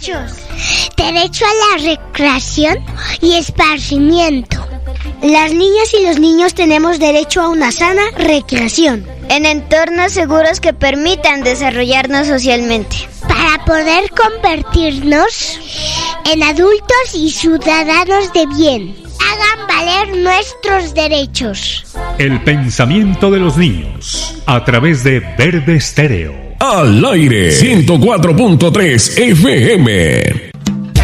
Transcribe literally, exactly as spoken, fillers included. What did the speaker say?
derechos. Derecho a la recreación y esparcimiento. Las niñas y los niños tenemos derecho a una sana recreación. En entornos seguros que permitan desarrollarnos socialmente. Para poder convertirnos en adultos y ciudadanos de bien. Hagan valer nuestros derechos. El pensamiento de los niños a través de Verde Estéreo. Al aire ciento cuatro punto tres F M.